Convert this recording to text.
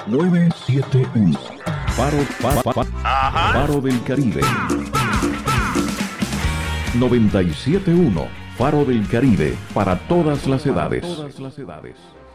971. Faro del Caribe. 97.1. Faro del Caribe, para todas las edades.